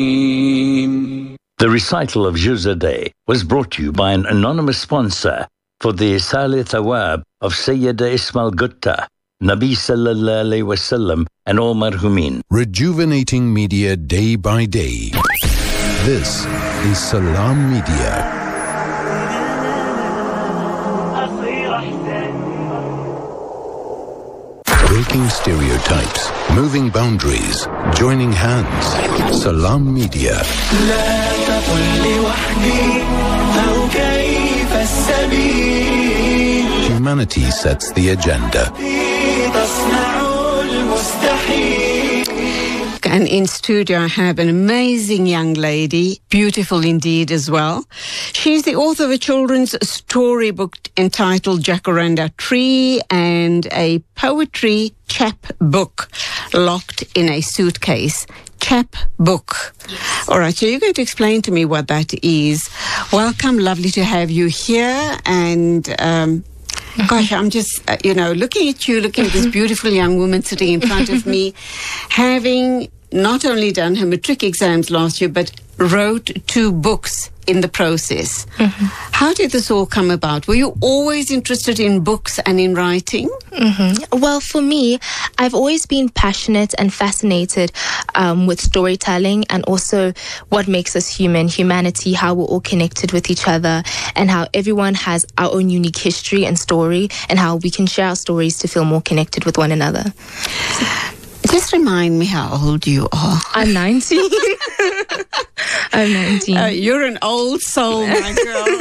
The recital of Juz Day was brought to you by an anonymous sponsor for the Isali Thawab of Sayyida Ismail Gutta, Nabi Sallallahu Alaihi Wasallam, and all marhumin. Rejuvenating media day by day. This is Salam Media. Breaking stereotypes, moving boundaries, joining hands. Salam Media. Humanity sets the agenda. And in studio, I have an amazing young lady, beautiful indeed as well. She's the author of a children's storybook entitled Jacaranda Tree and a poetry chapbook, Locked in a Suitcase. Chapbook. Yes. All right, so you're going to explain to me what that is. Welcome, lovely to have you here. And gosh, I'm just, looking at you, looking at this beautiful young woman sitting in front of me, having not only done her matric exams last year, but wrote 2 books in the process. Mm-hmm. How did this all come about? Were you always interested in books and in writing? Mm-hmm. Well, for me, I've always been passionate and fascinated with storytelling and also what makes us human, humanity, how we're all connected with each other, and how everyone has our own unique history and story, and how we can share our stories to feel more connected with one another. Just remind me how old you are. I'm 19. I'm 19. You're an old soul, my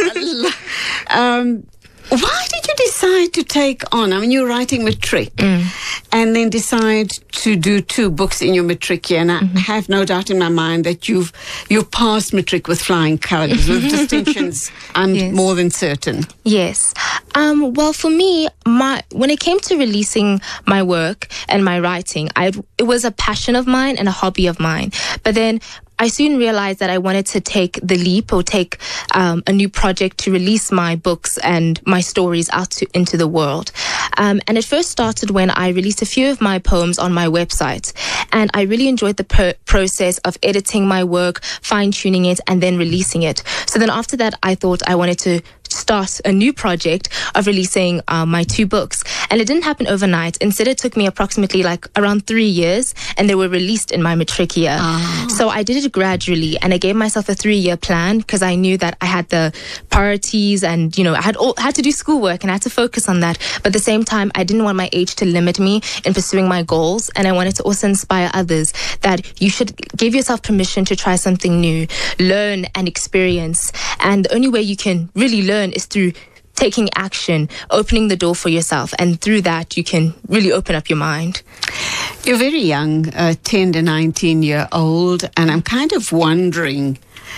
girl. Why did you decide to take on, you're writing matric, and then decide to do 2 books in your matric year? And I have no doubt in my mind that you passed matric with flying colours, with distinctions, I'm more than certain. Yes. Well, for me, when it came to releasing my work and my writing, it was a passion of mine and a hobby of mine. But then I soon realized that I wanted to take the leap or take a new project to release my books and my stories out into the world. And it first started when I released a few of my poems on my website. And I really enjoyed the process of editing my work, fine-tuning it, and then releasing it. So then after that, I thought I wanted to start a new project of releasing my 2 books. And it didn't happen overnight. Instead, it took me approximately around 3 years, and they were released in my matric year. Oh. So I did it gradually, and I gave myself a 3-year plan because I knew that I had the priorities and, I had to do schoolwork and I had to focus on that. But at the same time, I didn't want my age to limit me in pursuing my goals. And I wanted to also inspire others that you should give yourself permission to try something new, learn and experience. And the only way you can really learn is through taking action, opening the door for yourself, and through that you can really open up your mind. You're very young, 10 to 19-year-old, and I'm kind of wondering,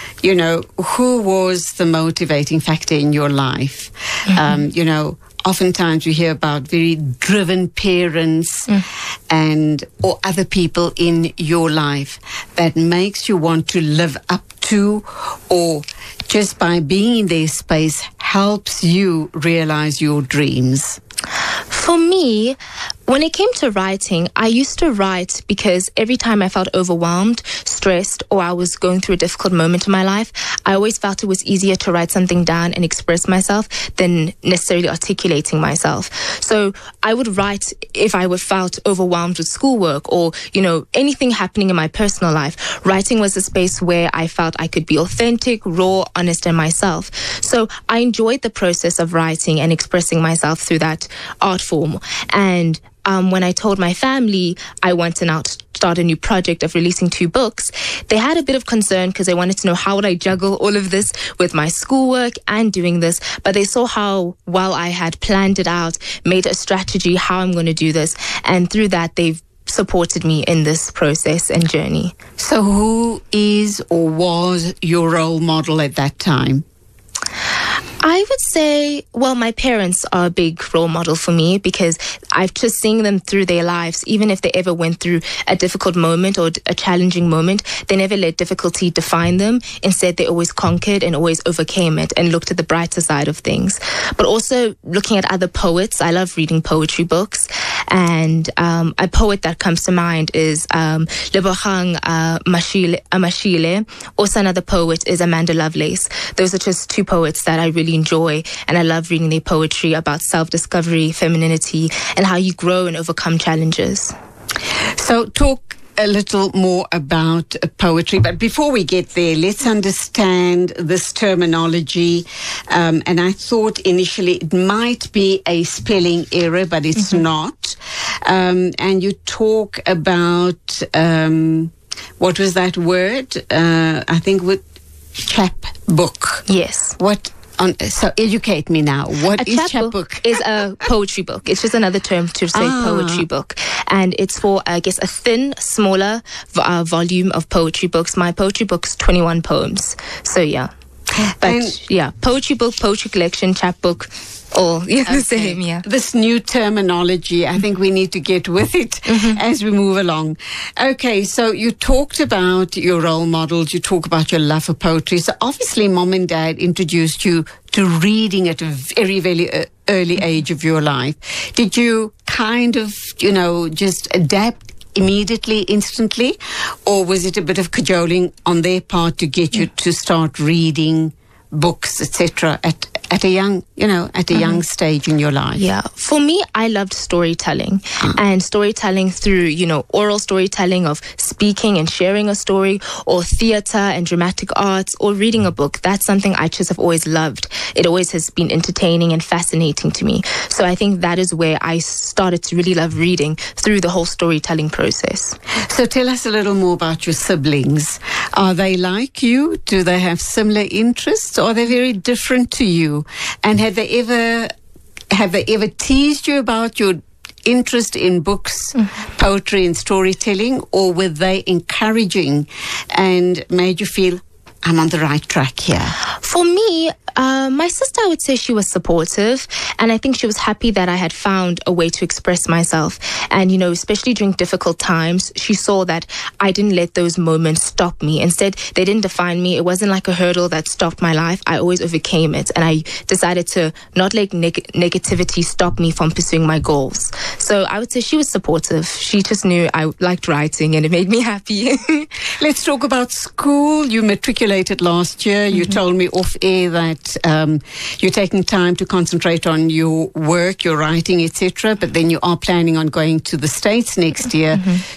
who was the motivating factor in your life? Oftentimes we hear about very driven parents or other people in your life that makes you want to live up to, or just by being in their space helps you realize your dreams. For me, when it came to writing, I used to write because every time I felt overwhelmed, stressed, or I was going through a difficult moment in my life, I always felt it was easier to write something down and express myself than necessarily articulating myself. So I would write if I felt overwhelmed with schoolwork or, anything happening in my personal life. Writing was a space where I felt I could be authentic, raw, honest, and myself. So I enjoyed the process of writing and expressing myself through that art form. And when I told my family I wanted now to start a new project of releasing 2 books, they had a bit of concern because they wanted to know how would I juggle all of this with my schoolwork and doing this. But they saw how well I had planned it out, made a strategy how I'm going to do this. And through that, they've supported me in this process and journey. So who is or was your role model at that time? I would say, well, my parents are a big role model for me because I've just seen them through their lives. Even if they ever went through a difficult moment or a challenging moment, they never let difficulty define them. Instead, they always conquered and always overcame it and looked at the brighter side of things. But also looking at other poets, I love reading poetry books. And a poet that comes to mind is Lebogang Mashile. Also another poet is Amanda Lovelace. Those are just two poets that I really enjoy, and I love reading their poetry about self-discovery, femininity, and how you grow and overcome challenges. So talk a little more about poetry, but before we get there, let's understand this terminology. And I thought initially it might be a spelling error, but it's not. And you talk about, what was that word? I think with chapbook. Yes. So educate me now. What is chapbook? Is a poetry book. It's just another term to say poetry book. And it's for, I guess, a thin, smaller volume of poetry books. My poetry book's 21 poems. So, yeah. But, poetry book, poetry collection, chapbook, all the same, yeah. This new terminology, I think we need to get with it as we move along. Okay, so you talked about your role models, you talk about your love for poetry. So obviously mom and dad introduced you to reading at a very, very early age of your life. Did you kind of, just adapt immediately, instantly? Or was it a bit of cajoling on their part to get you to start reading books, etc., at a young, young stage in your life? Yeah. For me, I loved storytelling and storytelling through, oral storytelling of speaking and sharing a story, or theater and dramatic arts, or reading a book. That's something I just have always loved. It always has been entertaining and fascinating to me. So I think that is where I started to really love reading, through the whole storytelling process. So tell us a little more about your siblings. Are they like you? Do they have similar interests? Or are they very different to you? And have they ever teased you about your interest in books, poetry and storytelling, or were they encouraging and made you feel, I'm on the right track here? For me, my sister, I would say she was supportive, and I think she was happy that I had found a way to express myself. And, especially during difficult times, she saw that I didn't let those moments stop me. Instead, they didn't define me. It wasn't like a hurdle that stopped my life. I always overcame it, and I decided to not let negativity stop me from pursuing my goals. So I would say she was supportive. She just knew I liked writing, and it made me happy. Let's talk about school. You matriculated last year. You told me off air that you're taking time to concentrate on your work, your writing, etc. But then you are planning on going to the States next year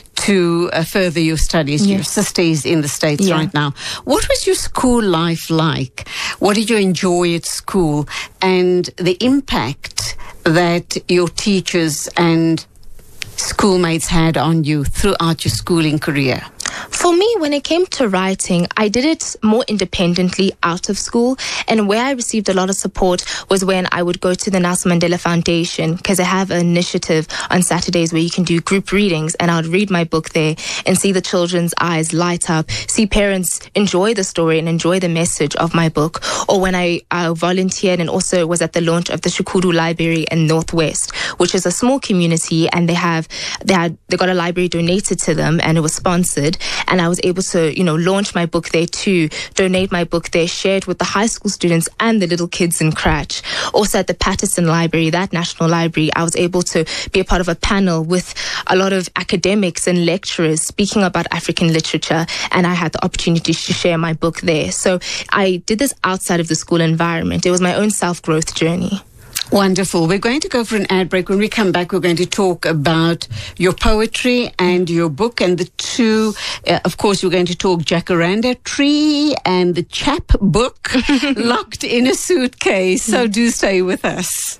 to further your studies. Yes. Your sister is in the States right now. What was your school life like? What did you enjoy at school? And the impact that your teachers and schoolmates had on you throughout your schooling career? For me, when it came to writing, I did it more independently out of school. And where I received a lot of support was when I would go to the Nelson Mandela Foundation, because I have an initiative on Saturdays where you can do group readings, and I would read my book there and see the children's eyes light up, see parents enjoy the story and enjoy the message of my book. Or when I volunteered and also was at the launch of the Shukudu Library in Northwest, which is a small community, and they got a library donated to them, and it was sponsored. And I was able to, launch my book there too, donate my book there, share it with the high school students and the little kids in Cratch. Also at the Patterson Library, that national library, I was able to be a part of a panel with a lot of academics and lecturers speaking about African literature, and I had the opportunity to share my book there. So I did this outside of the school environment. It was my own self-growth journey. Wonderful. We're going to go for an ad break. When we come back, we're going to talk about your poetry and your book, and the two, of course, we're going to talk Jacaranda Tree and the chapbook locked in a suitcase. So do stay with us.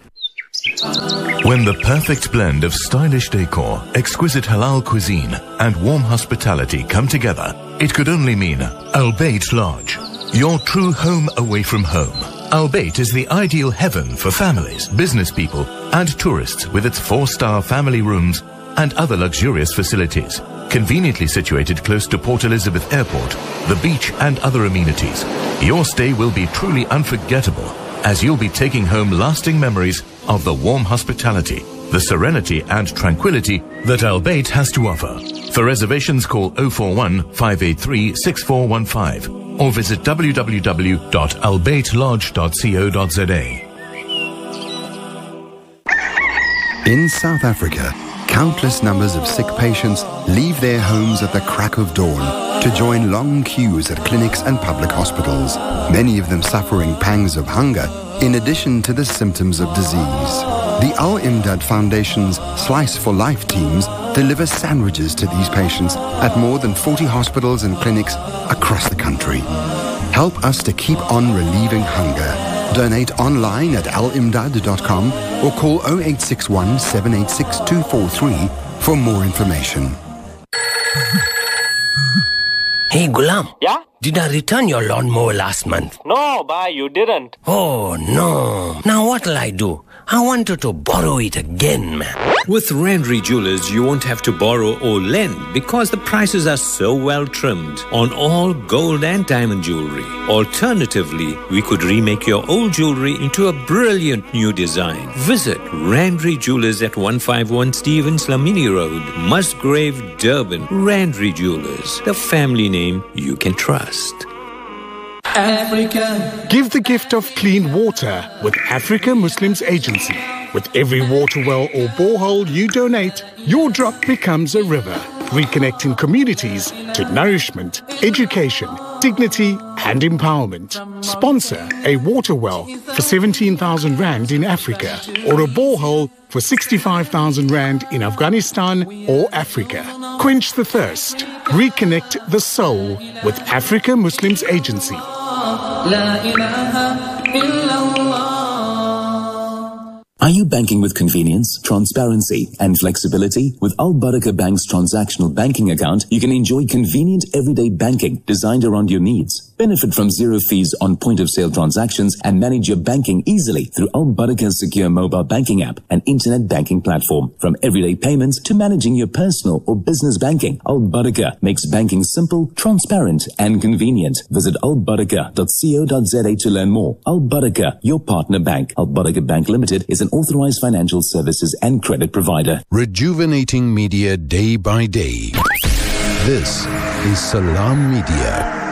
When the perfect blend of stylish decor, exquisite halal cuisine, and warm hospitality come together, it could only mean Albeit Lodge, your true home away from home. Albeit is the ideal heaven for families, business people, and tourists, with its 4-star family rooms and other luxurious facilities. Conveniently situated close to Port Elizabeth Airport, the beach, and other amenities, your stay will be truly unforgettable as you'll be taking home lasting memories of the warm hospitality, the serenity and tranquility that Al Bayt has to offer. For reservations, call 041 583 6415 or visit www.albaytlodge.co.za. In South Africa, countless numbers of sick patients leave their homes at the crack of dawn to join long queues at clinics and public hospitals, many of them suffering pangs of hunger in addition to the symptoms of disease. The Al-Imdad Foundation's Slice for Life teams deliver sandwiches to these patients at more than 40 hospitals and clinics across the country. Help us to keep on relieving hunger. Donate online at alimdad.com or call 0861 786 243 for more information. Hey Gulam. Yeah? Did I return your lawnmower last month? No, bhai, you didn't. Oh no. Now what'll I do? I wanted to borrow it again, man. With Randry Jewelers, you won't have to borrow or lend because the prices are so well trimmed on all gold and diamond jewelry. Alternatively, we could remake your old jewelry into a brilliant new design. Visit Randry Jewelers at 151 Stevens Lamini Road, Musgrave, Durban. Randry Jewelers, the family name you can trust. Africa. Give the gift of clean water with Africa Muslims Agency. With every water well or borehole you donate, your drop becomes a river, reconnecting communities to nourishment, education, dignity and empowerment. Sponsor a water well for 17,000 Rand in Africa or a borehole for 65,000 Rand in Afghanistan or Africa. Quench the thirst. Reconnect the soul with Africa Muslims Agency. Are you banking with convenience, transparency and flexibility? With Al Barakah Bank's transactional banking account, you can enjoy convenient everyday banking designed around your needs. Benefit from zero fees on point-of-sale transactions and manage your banking easily through Al Barakah's secure mobile banking app and internet banking platform. From everyday payments to managing your personal or business banking, Al Barakah makes banking simple, transparent and convenient. Visit albarakah.co.za to learn more. Al Barakah, your partner bank. Al Barakah Bank Limited is an authorized financial services and credit provider. Rejuvenating media day by day. This is Salam Media.